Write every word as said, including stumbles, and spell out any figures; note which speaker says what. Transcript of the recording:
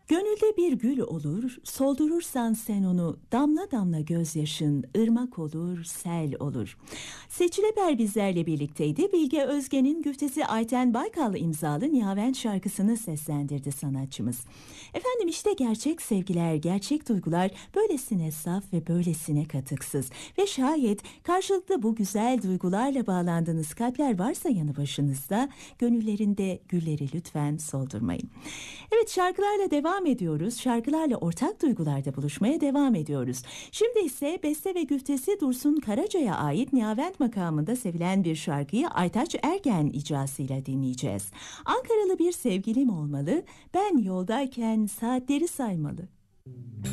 Speaker 1: Gönülde bir gül olur, soldurursan sen onu, damla damla gözyaşın, ırmak olur, sel olur. Seçileber bizlerle birlikteydi. Bilge Özgen'in güftesi Ayten Baykal imzalı Nihavent şarkısını seslendirdi sanatçımız. Efendim işte gerçek sevgiler, gerçek duygular böylesine saf ve böylesine katıksız. Ve şayet karşılıklı bu güzel duygularla bağlandığınız kalpler varsa yanı başınızda, gönüllerinde gülleri lütfen soldurmayın. Evet, şarkılarla devam ediyoruz. Şarkılarla ortak duygularda buluşmaya devam ediyoruz. Şimdi ise beste ve güftesi Dursun Karaca'ya ait Nihavent makamında sevilen bir şarkıyı Aytaç Ergen icrasıyla dinleyeceğiz. Ankaralı bir sevgilim olmalı, ben yoldayken saatleri saymalı.